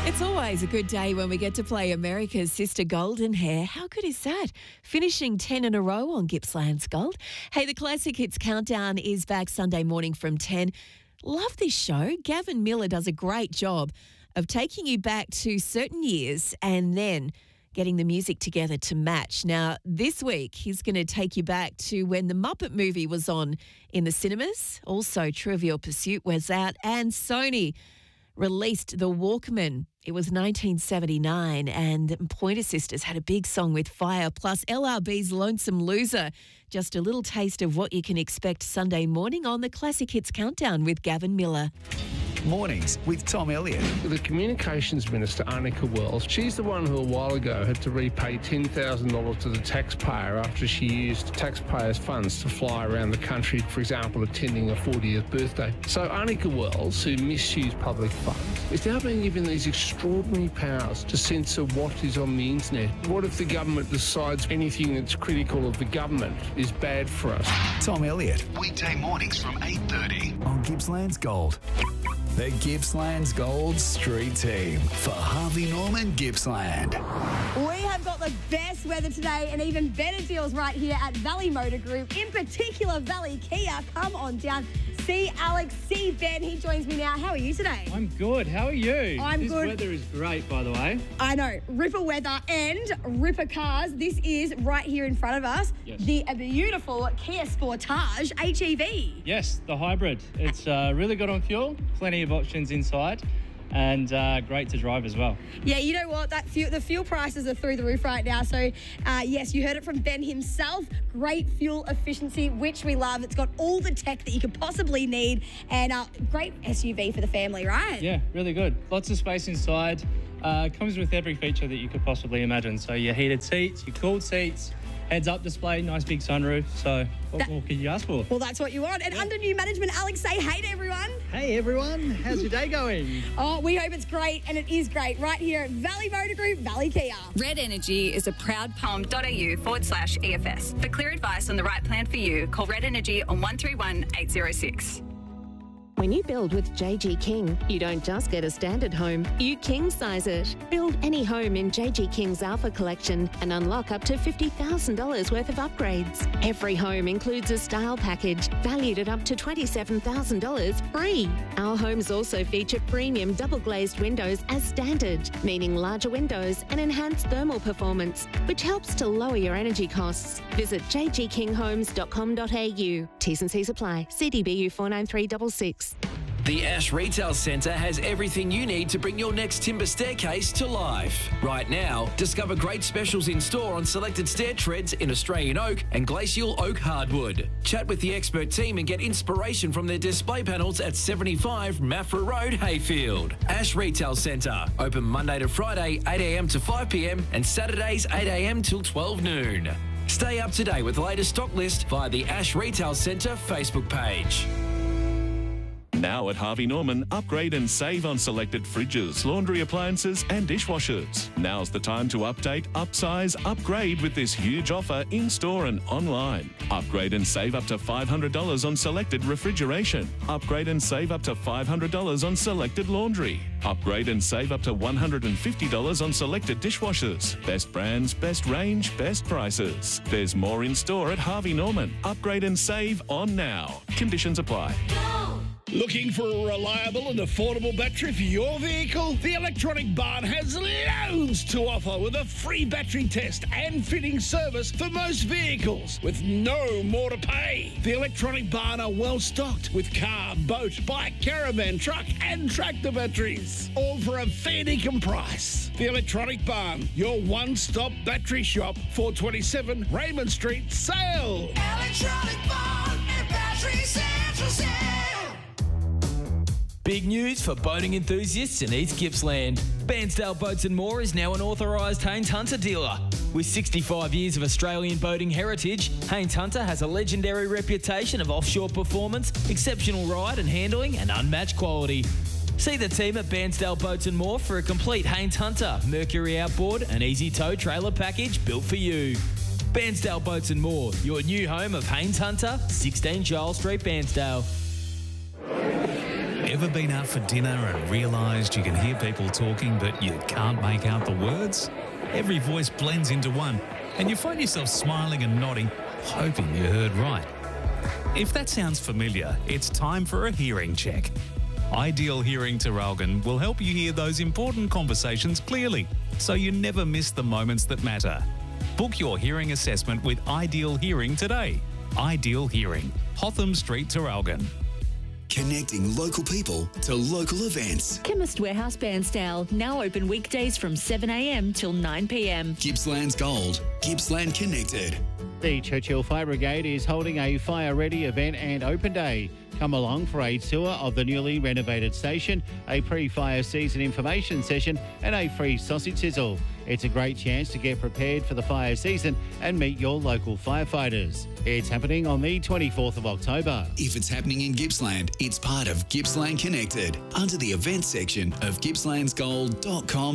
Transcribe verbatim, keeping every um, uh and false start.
It's always a good day when we get to play America's Sister Golden Hair. How good is that? Finishing ten in a row on Gippsland's Gold. Hey, the Classic Hits Countdown is back Sunday morning from ten. Love this show. Gavin Miller does a great job of taking you back to certain years and then getting the music together to match. Now, this week, he's going to take you back to when the Muppet movie was on in the cinemas. Also, Trivial Pursuit was out, and Sony released the Walkman. It was nineteen seventy-nine, and Pointer Sisters had a big song with Fire, plus L R B's Lonesome Loser. Just a little taste of what you can expect Sunday morning on the Classic Hits Countdown with Gavin Miller. Mornings with Tom Elliott. The Communications Minister, Annika Wells, she's the one who a while ago had to repay ten thousand dollars to the taxpayer after she used taxpayers' funds to fly around the country, for example, attending a fortieth birthday. So Annika Wells, who misused public funds, is now being given these extraordinary powers to censor what is on the internet. What if the government decides anything that's critical of the government is bad for us? Tom Elliott. Weekday mornings from eight thirty on Gippsland's Gold. The Gippsland's Gold Street Team for Harvey Norman Gippsland. We have got the best weather today and even better deals right here at Valley Motor Group, in particular Valley Kia. Come on down. See Alex, see Ben. He joins me now. How are you today? I'm good. How are you? I'm this good. This weather is great, by the way. I know. Ripper weather and Ripper cars. This is right here in front of us. Yes. The beautiful Kia Sportage H E V. Yes, the hybrid. It's uh, really good on fuel. Plenty of options inside. And uh, great to drive as well. Yeah, you know what? That fuel, the fuel prices are through the roof right now. So, uh, yes, you heard it from Ben himself. Great fuel efficiency, which we love. It's got all the tech that you could possibly need, and uh, great S U V for the family, right? Yeah, really good. Lots of space inside. Uh, comes with every feature that you could possibly imagine. So your heated seats, your cooled seats, heads-up display, nice big sunroof. So what that, more could you ask for? Well, that's what you want. And yeah. Under new management, Alex, say hey to everyone. Hey, everyone. How's your day going? Oh, we hope it's great, and it is great right here at Valley Motor Group, Valley Kia. Red Energy is a proud palm.au forward slash EFS. For clear advice on the right plan for you, call Red Energy on one three one eight zero six. When you build with J G King, you don't just get a standard home, you king-size it. Build any home in J G King's Alpha Collection and unlock up to fifty thousand dollars worth of upgrades. Every home includes a style package valued at up to twenty-seven thousand dollars free. Our homes also feature premium double-glazed windows as standard, meaning larger windows and enhanced thermal performance, which helps to lower your energy costs. Visit j g king homes dot com dot a u. T's and C's apply. C D B U four nine three six six. The Ash Retail Centre has everything you need to bring your next timber staircase to life. Right now, discover great specials in store on selected stair treads in Australian oak and glacial oak hardwood. Chat with the expert team and get inspiration from their display panels at seventy-five Maffra Road, Hayfield. Ash Retail Centre, open Monday to Friday, eight a m to five p m and Saturdays, eight a m till twelve noon. Stay up to date with the latest stock list via the Ash Retail Centre Facebook page. Now at Harvey Norman, upgrade and save on selected fridges, laundry appliances and dishwashers. Now's the time to update, upsize, upgrade with this huge offer in-store and online. Upgrade and save up to five hundred dollars on selected refrigeration. Upgrade and save up to five hundred dollars on selected laundry. Upgrade and save up to one hundred fifty dollars on selected dishwashers. Best brands, best range, best prices. There's more in store at Harvey Norman. Upgrade and save on now. Conditions apply. Looking for a reliable and affordable battery for your vehicle? The Electronic Barn has loads to offer with a free battery test and fitting service for most vehicles with no more to pay. The Electronic Barn are well stocked with car, boat, bike, caravan, truck and tractor batteries, all for a fair dinkum price. The Electronic Barn, your one-stop battery shop, four twenty-seven Raymond Street, Sale. Electronic Barn and Battery Central Sale. Big news for boating enthusiasts in East Gippsland. Bairnsdale Boats and More is now an authorised Haynes Hunter dealer. With sixty-five years of Australian boating heritage, Haynes Hunter has a legendary reputation of offshore performance, exceptional ride and handling and unmatched quality. See the team at Bairnsdale Boats and More for a complete Haynes Hunter, Mercury outboard and easy tow trailer package built for you. Bairnsdale Boats and More, your new home of Haynes Hunter, sixteen Giles Street, Bairnsdale. Ever been out for dinner and realised you can hear people talking but you can't make out the words? Every voice blends into one and you find yourself smiling and nodding, hoping you heard right. If that sounds familiar, it's time for a hearing check. Ideal Hearing Traralgon will help you hear those important conversations clearly, so you never miss the moments that matter. Book your hearing assessment with Ideal Hearing today. Ideal Hearing, Hotham Street, Traralgon. Connecting local people to local events. Chemist Warehouse Bairnsdale, now open weekdays from seven a m till nine p m. Gippsland's Gold. Gippsland Connected. The Churchill Fire Brigade is holding a fire-ready event and open day. Come along for a tour of the newly renovated station, a pre-fire season information session and a free sausage sizzle. It's a great chance to get prepared for the fire season and meet your local firefighters. It's happening on the twenty-fourth of October. If it's happening in Gippsland, it's part of Gippsland Connected under the events section of gippslands gold dot com.